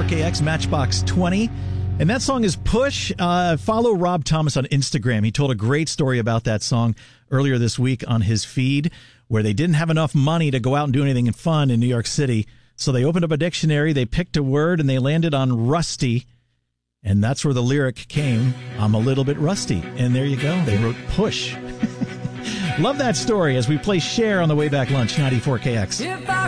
94KX Matchbox 20. And that song is Push. Follow Rob Thomas on Instagram. He told a great story about that song earlier this week on his feed, where they didn't have enough money to go out and do anything fun in New York City. So they opened up a dictionary, they picked a word, and they landed on rusty. And that's where the lyric came, I'm a little bit rusty. And there you go. They wrote Push. Love that story as we play Cher on the way back lunch, 94KX.